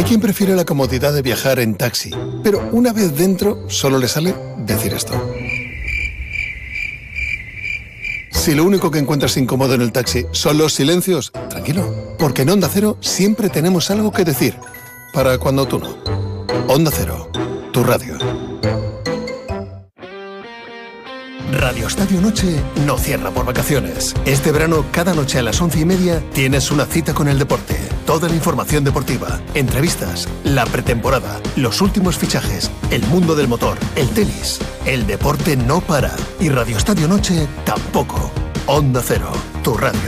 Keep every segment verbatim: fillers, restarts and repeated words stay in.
quien prefiere la comodidad de viajar en taxi, pero una vez dentro solo le sale decir esto. Si lo único que encuentras incómodo en el taxi son los silencios, tranquilo, porque en Onda Cero siempre tenemos algo que decir, para cuando tú no. Onda Cero, tu radio. Radio Estadio Noche no cierra por vacaciones. Este verano, cada noche a las once y media, tienes una cita con el deporte. Toda la información deportiva, entrevistas, la pretemporada, los últimos fichajes, el mundo del motor, el tenis. El deporte no para. Y Radio Estadio Noche tampoco. Onda Cero, tu radio.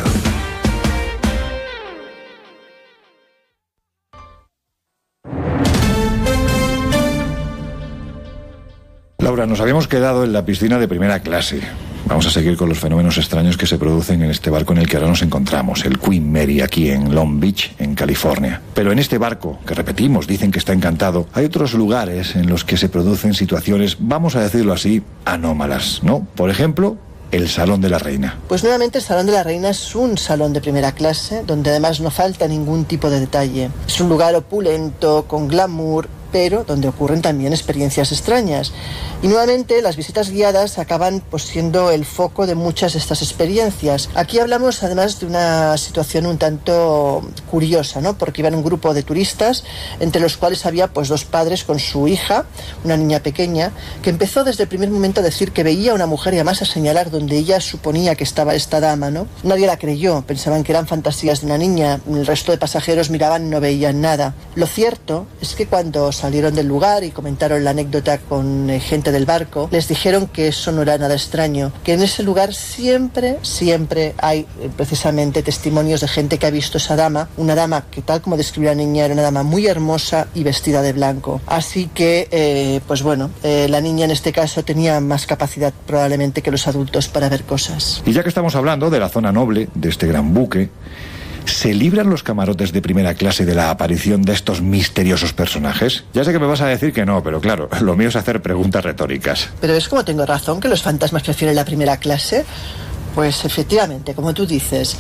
Laura, nos habíamos quedado en la piscina de primera clase. Vamos a seguir con los fenómenos extraños que se producen en este barco en el que ahora nos encontramos, el Queen Mary, aquí en Long Beach, en California. Pero en este barco, que repetimos, dicen que está encantado, hay otros lugares en los que se producen situaciones, vamos a decirlo así, anómalas, ¿no? Por ejemplo, el Salón de la Reina. Pues nuevamente el Salón de la Reina es un salón de primera clase, donde además no falta ningún tipo de detalle. Es un lugar opulento, con glamour, pero donde ocurren también experiencias extrañas. Y nuevamente las visitas guiadas acaban pues siendo el foco de muchas de estas experiencias. Aquí hablamos además de una situación un tanto curiosa, ¿no? Porque iban un grupo de turistas, entre los cuales había pues dos padres con su hija, una niña pequeña, que empezó desde el primer momento a decir que veía a una mujer y además a señalar donde ella suponía que estaba esta dama, ¿no? Nadie la creyó, pensaban que eran fantasías de una niña, el resto de pasajeros miraban y no veían nada. Lo cierto es que cuando salieron del lugar y comentaron la anécdota con eh, gente del barco, les dijeron que eso no era nada extraño, que en ese lugar siempre, siempre hay eh, precisamente testimonios de gente que ha visto esa dama, una dama que tal como describió la niña era una dama muy hermosa y vestida de blanco. Así que, eh, pues bueno, eh, la niña en este caso tenía más capacidad probablemente que los adultos para ver cosas. Y ya que estamos hablando de la zona noble, de este gran buque, ¿se libran los camarotes de primera clase de la aparición de estos misteriosos personajes? Ya sé que me vas a decir que no, pero claro, lo mío es hacer preguntas retóricas. Pero es como tengo razón, que los fantasmas prefieren la primera clase. Pues efectivamente, como tú dices,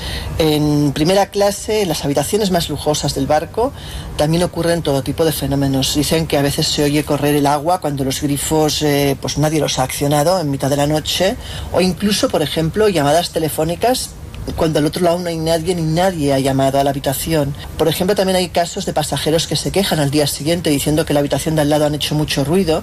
en primera clase, en las habitaciones más lujosas del barco, también ocurren todo tipo de fenómenos. Dicen que a veces se oye correr el agua cuando los grifos, eh, pues nadie los ha accionado en mitad de la noche, o incluso, por ejemplo, llamadas telefónicas cuando al otro lado no hay nadie ni nadie ha llamado a la habitación. Por ejemplo, también hay casos de pasajeros que se quejan al día siguiente diciendo que la habitación de al lado han hecho mucho ruido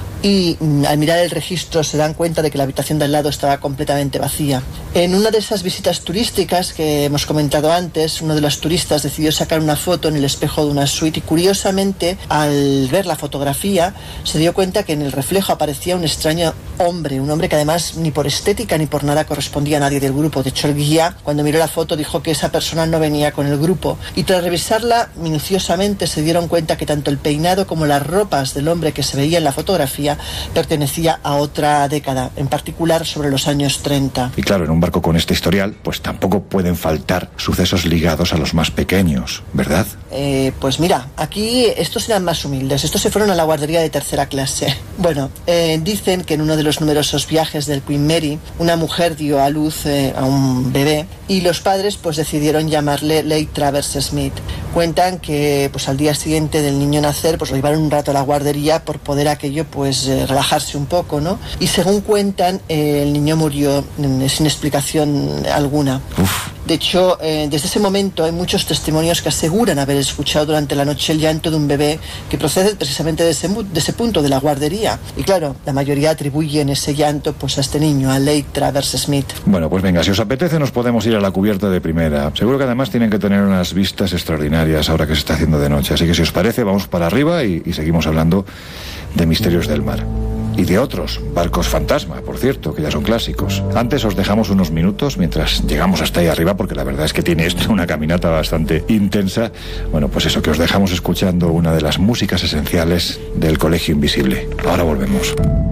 y mm, al mirar el registro se dan cuenta de que la habitación de al lado estaba completamente vacía. En una de esas visitas turísticas que hemos comentado antes, uno de los turistas decidió sacar una foto en el espejo de una suite y curiosamente, al ver la fotografía, se dio cuenta que en el reflejo aparecía un extraño hombre, un hombre que además ni por estética ni por nada correspondía a nadie del grupo. De hecho, el guía, cuando miró la foto, dijo que esa persona no venía con el grupo. Y tras revisarla minuciosamente se dieron cuenta que tanto el peinado como las ropas del hombre que se veía en la fotografía pertenecía a otra década, en particular sobre los años treinta. Y claro, en un barco con este historial, pues tampoco pueden faltar sucesos ligados a los más pequeños, ¿verdad? Eh, pues mira, aquí estos eran más humildes, estos se fueron a la guardería de tercera clase. Bueno, eh, dicen que en uno de los numerosos viajes del Queen Mary, una mujer dio a luz eh, a un bebé y los padres pues decidieron llamarle Leigh Travers Smith. Cuentan que pues al día siguiente del niño nacer, pues lo llevaron un rato a la guardería por poder aquello pues eh, relajarse un poco, ¿no? Y según cuentan, eh, el niño murió eh, sin explicación alguna. Uf. De hecho, eh, desde ese momento hay muchos testimonios que aseguran haber escuchado durante la noche el llanto de un bebé que procede precisamente de ese, de ese punto, de la guardería. Y claro, la mayoría atribuyen ese llanto pues a este niño, a Leigh Travers Smith. Bueno, pues venga, si os apetece nos podemos ir a la cubierta de primera. Seguro que además tienen que tener unas vistas extraordinarias ahora que se está haciendo de noche. Así que si os parece, vamos para arriba y, y seguimos hablando de misterios del mar. Y de otros barcos fantasma, por cierto, que ya son clásicos. Antes os dejamos unos minutos mientras llegamos hasta ahí arriba, porque la verdad es que tiene esto una caminata bastante intensa. Bueno, pues eso, que os dejamos escuchando una de las músicas esenciales del Colegio Invisible. Ahora volvemos.